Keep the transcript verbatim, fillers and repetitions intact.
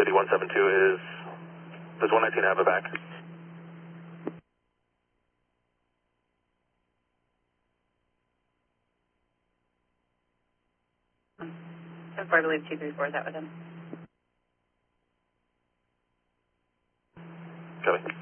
City one seven two is, does one nineteen have a back? So far, I believe two three four is out with him. Copy.